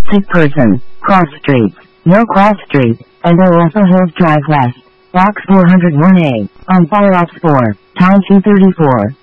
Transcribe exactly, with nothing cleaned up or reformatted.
Sick person. Cross streets. No cross street. And also Hills Drive West. Box four oh one A. On fire ops four. Time two thirty-four.